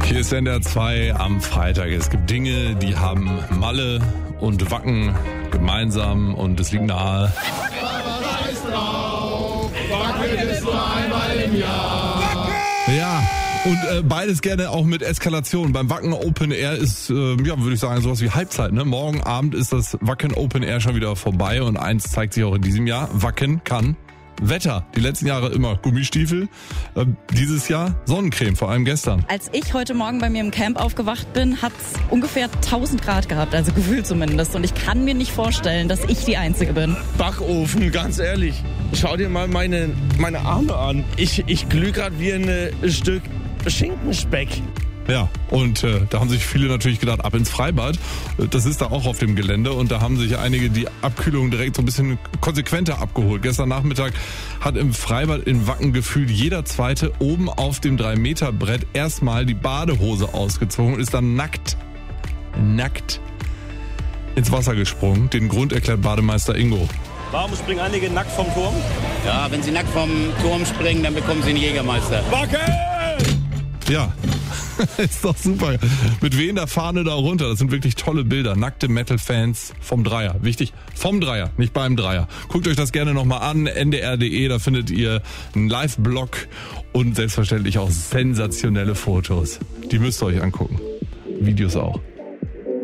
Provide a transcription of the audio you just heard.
Hier ist NDR 2 am Freitag. Es gibt Dinge, die haben Malle und Wacken gemeinsam und es liegt nahe. Wacken ist nur einmal im Jahr. Ja, und beides gerne auch mit Eskalation. Beim Wacken Open Air ist, würde ich sagen, sowas wie Halbzeit. Ne? Morgen Abend ist das Wacken Open Air schon wieder vorbei und eins zeigt sich auch in diesem Jahr. Wacken kann Wetter. Die letzten Jahre immer Gummistiefel. Dieses Jahr Sonnencreme, vor allem gestern. Als ich heute Morgen bei mir im Camp aufgewacht bin, hat es ungefähr 1000 Grad gehabt, also gefühlt zumindest. Und ich kann mir nicht vorstellen, dass ich die Einzige bin. Backofen, ganz ehrlich. Schau dir mal meine Arme an. Ich glühe gerade wie ein Stück Schinkenspeck. Ja, und da haben sich viele natürlich gedacht, ab ins Freibad. Das ist da auch auf dem Gelände und da haben sich einige die Abkühlung direkt so ein bisschen konsequenter abgeholt. Gestern Nachmittag hat im Freibad in Wacken gefühlt jeder Zweite oben auf dem 3-Meter-Brett erstmal die Badehose ausgezogen und ist dann nackt ins Wasser gesprungen. Den Grund erklärt Bademeister Ingo. Warum springen einige nackt vom Turm? Ja, wenn sie nackt vom Turm springen, dann bekommen sie einen Jägermeister. Wacken! Ja, ist doch super. Mit wehender Fahne da runter. Das sind wirklich tolle Bilder. Nackte Metal-Fans vom Dreier. Wichtig, vom Dreier, nicht beim Dreier. Guckt euch das gerne nochmal an. ndr.de, da findet ihr einen Live-Blog und selbstverständlich auch sensationelle Fotos. Die müsst ihr euch angucken. Videos auch.